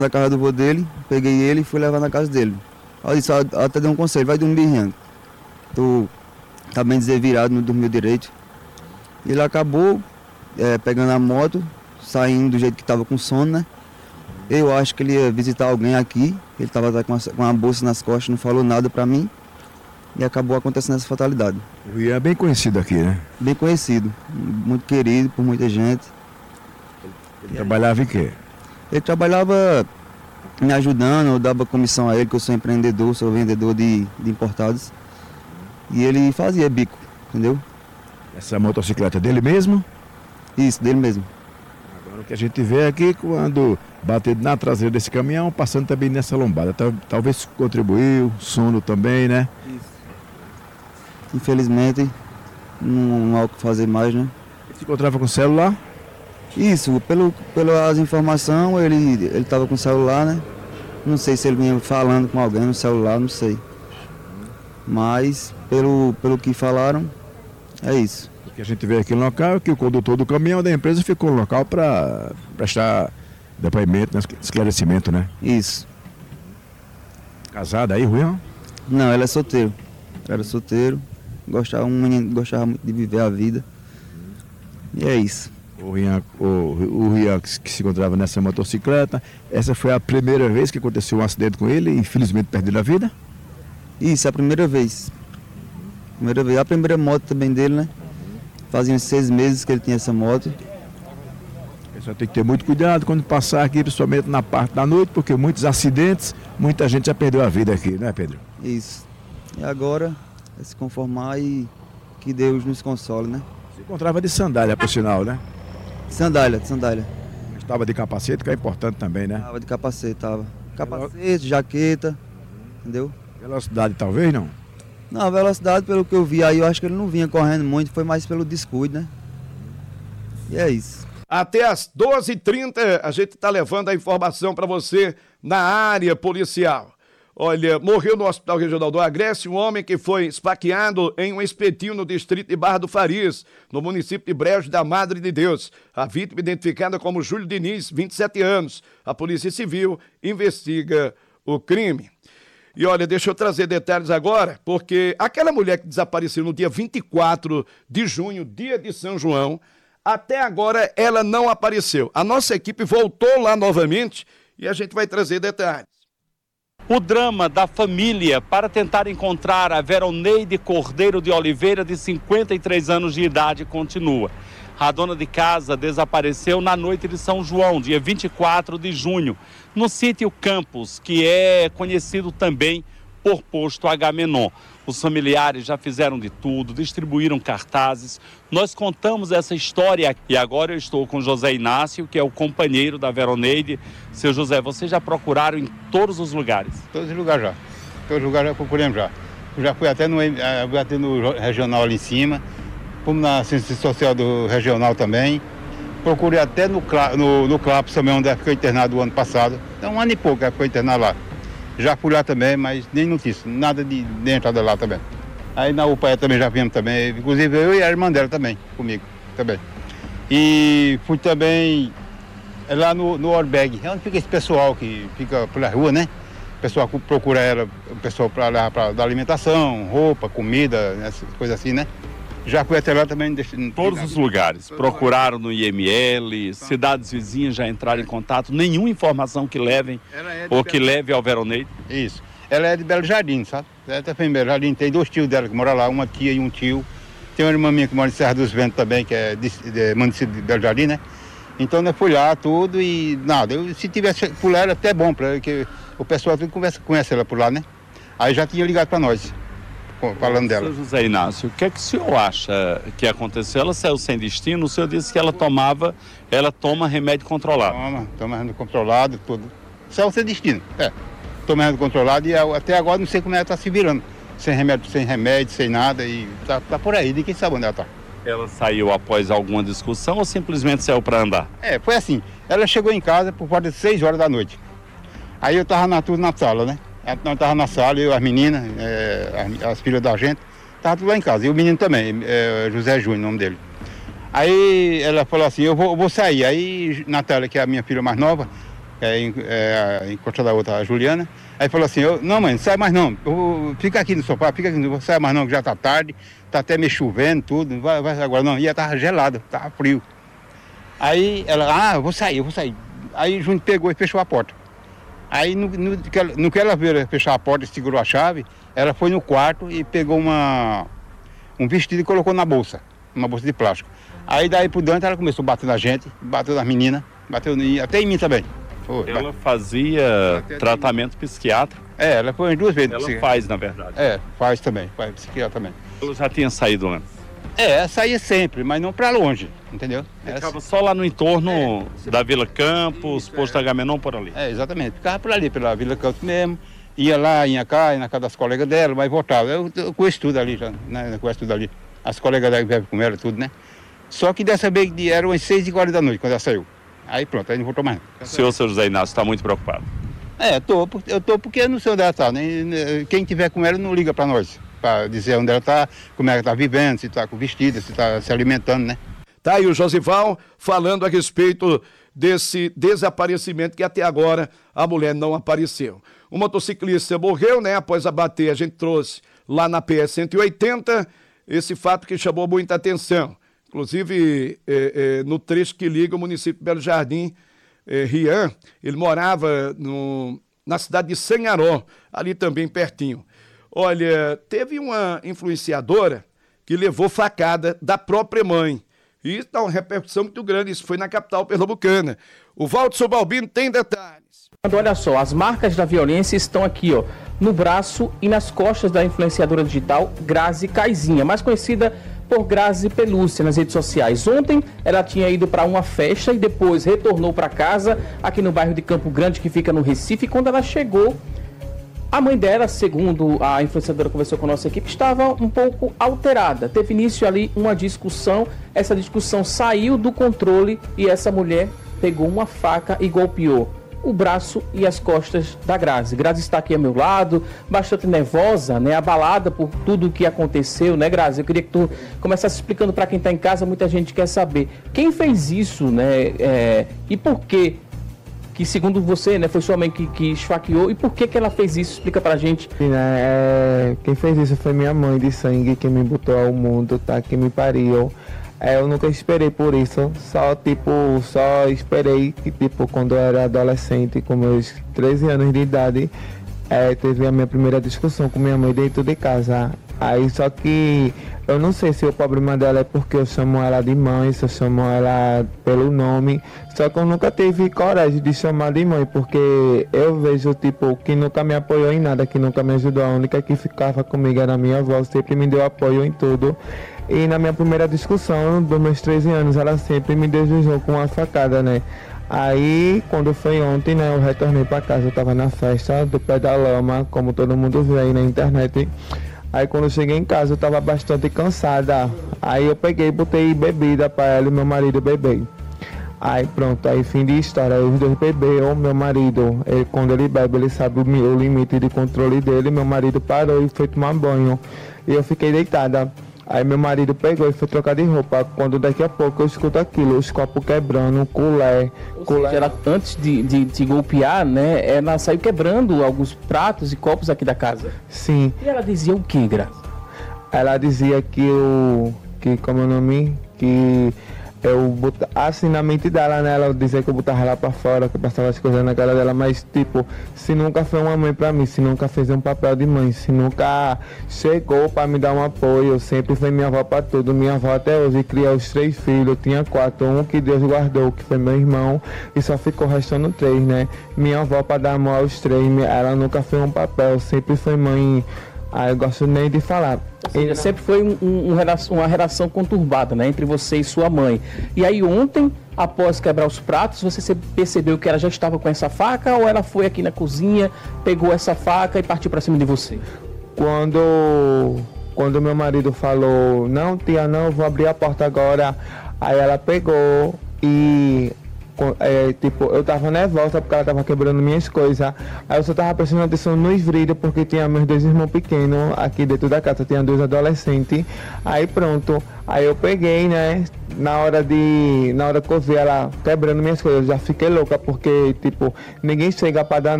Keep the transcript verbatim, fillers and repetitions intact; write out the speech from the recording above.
Na casa do vô dele, peguei ele e fui levar na casa dele. Ela disse, ela até deu um conselho, vai dormir, Rian. Tu tá bem desvirado, não dormiu direito. Ele acabou é, pegando a moto, saindo do jeito que estava com sono, né? Eu acho que ele ia visitar alguém aqui, ele estava com, com uma bolsa nas costas, não falou nada para mim. E acabou acontecendo essa fatalidade. O Rian é bem conhecido aqui, né? Bem conhecido, muito querido por muita gente. Ele trabalhava em quê? Ele trabalhava me ajudando, eu dava comissão a ele, que eu sou empreendedor, sou vendedor de, de importados. E ele fazia bico, entendeu? Essa motocicleta é dele mesmo? Isso, dele mesmo. Agora o que a gente vê aqui, quando bateu na traseira desse caminhão, passando também nessa lombada. Talvez contribuiu, sono também, né? Isso. Infelizmente, não há o que fazer mais, né? Ele se encontrava com o celular? Isso, pelo, pelas informações, ele ele estava com o celular, né? Não sei se ele vinha falando com alguém no celular, não sei. Mas, pelo, pelo que falaram, é isso. O que a gente vê aqui no local é que o condutor do caminhão da empresa ficou no local para prestar depoimento, né? Esclarecimento, né? Isso. Casado aí, Rian? Não, ele é solteiro. Era solteiro, gostava, um menino gostava muito de viver a vida. E é isso. O Rian, o, o Rian que se encontrava nessa motocicleta, essa foi a primeira vez que aconteceu um acidente com ele e infelizmente perdeu a vida? Isso, é a primeira vez. Primeira vez. A primeira moto também dele, né? Fazia uns seis meses que ele tinha essa moto. O pessoal tem que ter muito cuidado quando passar aqui, principalmente na parte da noite, porque muitos acidentes, muita gente já perdeu a vida aqui, né, Pedro? Isso. E agora é se conformar e que Deus nos console, né? Se encontrava de sandália, por sinal, né? Sandália, de sandália. Estava de capacete, que é importante também, né? Tava de capacete, tava. Capacete, jaqueta, entendeu? Velocidade talvez, não? Não, a velocidade, pelo que eu vi aí, eu acho que ele não vinha correndo muito, foi mais pelo descuido, né? E é isso. Até às doze e trinta a gente está levando a informação para você na área policial. Olha, morreu no Hospital Regional do Agreste um homem que foi esfaqueado em um espetinho no distrito de Barra do Farias, no município de Brejo da Madre de Deus. A vítima identificada como Júlio Diniz, vinte e sete anos. A Polícia Civil investiga o crime. E olha, deixa eu trazer detalhes agora, porque aquela mulher que desapareceu no dia vinte e quatro de junho, dia de São João, até agora ela não apareceu. A nossa equipe voltou lá novamente e a gente vai trazer detalhes. O drama da família para tentar encontrar a Veroneide Cordeiro de Oliveira, de cinquenta e três anos de idade, continua. A dona de casa desapareceu na noite de São João, dia vinte e quatro de junho, no sítio Campos, que é conhecido também por Posto Agamenon. Os familiares já fizeram de tudo, distribuíram cartazes. Nós contamos essa história e agora eu estou com José Inácio, que é o companheiro da Veroneide. Seu José, vocês já procuraram em todos os lugares? Todos os lugares já. Todos os lugares já procuramos já. Eu já fui até no, até no regional ali em cima, fomos na assistência social do regional também. Procurei até no, no, no CLAPS também, onde ela ficou internado o ano passado. Então, um ano e pouco ela ficou internada lá. Já fui lá também, mas nem notícia, nada de, de entrada lá também. Aí na U P A também já vimos também, inclusive eu e a irmã dela também, comigo também. E fui também lá no, no Orbeg, é onde fica esse pessoal que fica pela rua, né? O pessoal procura ela, o pessoal para lá para dar alimentação, roupa, comida, essas coisas assim, né? Já fui até lá também. Todos os lugares. Procuraram no I M L, cidades vizinhas já entraram em contato. Nenhuma informação que levem ou que leve ao Veroneide? Isso. Ela é de Belo Jardim, sabe? Ela tá em Belo Jardim. Tem dois tios dela que moram lá, uma tia e um tio. Tem uma irmã minha que mora em Serra dos Ventos também, que é de, de município de Belo Jardim, né? Então eu fui lá tudo e nada. Eu, se tivesse por lá era até bom, porque o pessoal tudo conversa, conhece ela por lá, né? Aí já tinha ligado para nós. Falando dela. Seu José Inácio, o que é que o senhor acha que aconteceu? Ela saiu sem destino, o senhor disse que ela tomava, ela toma remédio controlado. Toma, toma remédio controlado, tudo. Saiu sem destino, é. Toma remédio controlado e até agora não sei como ela está se virando. Sem remédio, sem remédio, sem nada e tá, tá por aí, ninguém sabe onde ela está. Ela saiu após alguma discussão ou simplesmente saiu para andar? É, foi assim, ela chegou em casa por volta de seis horas da noite. Aí eu estava na, tudo na sala, né? Nós estávamos na sala, eu, as meninas, é, as, as filhas da gente, estavam tudo lá em casa. E o menino também, é, José Júnior, o nome dele. Aí ela falou assim, eu vou, eu vou sair. Aí Natália, que é a minha filha mais nova, é, é, encosta da outra, a Juliana. Aí falou assim, eu, não mãe, não sai mais não, eu, fica aqui no sofá, fica aqui, não sai mais não, que já tá tarde, tá até meio chovendo, tudo, não vai, vai agora não. E ela tava gelado, tava frio. Aí ela, ah, eu vou sair, eu vou sair. Aí o Júnior pegou e fechou a porta. Aí no, no, no que ela veio fechar a porta e segurou a chave, ela foi no quarto e pegou uma, um vestido e colocou na bolsa, uma bolsa de plástico. Aí daí por dentro ela começou a bater na gente, bateu nas meninas, bateu até em mim também. Foi, ela fazia tratamento psiquiátrico? É, ela foi duas vezes. Ela faz, na verdade. É, faz também, faz psiquiatra também. Ela já tinha saído antes? É, saía sempre, mas não para longe, entendeu? Ficava só lá no entorno é, da Vila Campos, isso, posto é. Agamenon, por ali? É, exatamente. Ficava por ali, pela Vila Campos mesmo. Ia lá, ia cá, ia na casa das colegas dela, mas voltava. Eu, eu conheço tudo ali, já, né? Eu conheço tudo ali. As colegas dela vivem com ela, tudo, né? Só que dessa vez eram umas seis e quarenta da noite, quando ela saiu. Aí pronto, aí não voltou mais. O senhor, seu José Inácio, está muito preocupado? É, eu tô, eu tô porque eu não sei onde ela está. Nem, quem tiver com ela não liga para nós, para dizer onde ela está, como é que está vivendo, se está com vestido, se está se alimentando, né? Tá aí o Josival falando a respeito desse desaparecimento que até agora a mulher não apareceu. O motociclista morreu, né? Após abater, a gente trouxe lá na P S cento e oitenta, esse fato que chamou muita atenção. Inclusive, é, é, no trecho que liga o município de Belo Jardim, é, Rian, ele morava no, na cidade de Sanharó, ali também pertinho. Olha, teve uma influenciadora que levou facada da própria mãe. E isso dá uma repercussão muito grande, isso foi na capital pernambucana. O Valdson Balbino tem detalhes. Olha só, as marcas da violência estão aqui, ó, no braço e nas costas da influenciadora digital Grazi Caizinha, mais conhecida por Grazi Pelúcia nas redes sociais. Ontem ela tinha ido para uma festa e depois retornou para casa aqui no bairro de Campo Grande, que fica no Recife. E quando ela chegou, a mãe dela, segundo a influenciadora que conversou com a nossa equipe, estava um pouco alterada. Teve início ali uma discussão, essa discussão saiu do controle e essa mulher pegou uma faca e golpeou o braço e as costas da Grazi. Grazi está aqui ao meu lado, bastante nervosa, né, abalada por tudo o que aconteceu, né, Grazi? Eu queria que tu começasse explicando para quem está em casa, muita gente quer saber quem fez isso, né, é, e por que, que segundo você, né, foi sua mãe que, que esfaqueou, e por que que ela fez isso? Explica pra gente. É, quem fez isso foi minha mãe de sangue, que me botou ao mundo, tá, que me pariu. É, eu nunca esperei por isso, só tipo, só esperei que tipo, quando eu era adolescente, com meus treze anos de idade, é, teve a minha primeira discussão com minha mãe dentro de casa. Aí só que eu não sei se o problema dela é porque eu chamo ela de mãe, se eu chamo ela pelo nome, só que eu nunca tive coragem de chamar de mãe, porque eu vejo tipo, que nunca me apoiou em nada, que nunca me ajudou, a única que ficava comigo era a minha avó, sempre me deu apoio em tudo. E na minha primeira discussão, dos meus treze anos, ela sempre me desejou com uma facada, né? Aí, quando foi ontem, né, eu retornei pra casa, eu tava na festa do Pé da Lama, como todo mundo vê aí na internet. Aí, quando eu cheguei em casa, eu tava bastante cansada. Aí, eu peguei e botei bebida pra ela e meu marido beber. Aí, pronto, aí fim de história, os dois beberam, meu marido, ele, quando ele bebe, ele sabe o, o limite de controle dele, meu marido parou e foi tomar banho. E eu fiquei deitada. Aí meu marido pegou e foi trocar de roupa. Quando daqui a pouco eu escuto aquilo, os copos quebrando, colher. colher. Ela, antes de, de, de golpear, né, ela saiu quebrando alguns pratos e copos aqui da casa. Sim. E ela dizia o que, Grazi? Ela dizia que o. que como é o nome? Que eu botava assim na mente dela, né? Ela dizia que eu botava ela pra fora, que eu passava as coisas na cara dela, mas tipo, se nunca foi uma mãe pra mim, se nunca fez um papel de mãe, se nunca chegou pra me dar um apoio, sempre foi minha avó pra tudo. Minha avó até hoje cria os três filhos, eu tinha quatro, um que Deus guardou, que foi meu irmão, e só ficou restando três, né? Minha avó pra dar amor aos três, ela nunca fez um papel, sempre foi mãe. Ah, eu gosto nem de falar. Ele sempre foi um, um, um, uma relação conturbada, né, entre você e sua mãe. E aí ontem, após quebrar os pratos, você percebeu que ela já estava com essa faca ou ela foi aqui na cozinha, pegou essa faca e partiu para cima de você? Quando, quando meu marido falou, não tia, não, vou abrir a porta agora, aí ela pegou e é, tipo, eu tava nervosa porque ela tava quebrando minhas coisas. Aí eu só tava prestando atenção nos vidros porque tinha meus dois irmãos pequenos aqui dentro da casa, tinha dois adolescentes. Aí pronto, aí eu peguei, né? Na hora de. Na hora que eu vi ela quebrando minhas coisas, eu já fiquei louca, porque, tipo, ninguém chega pra dar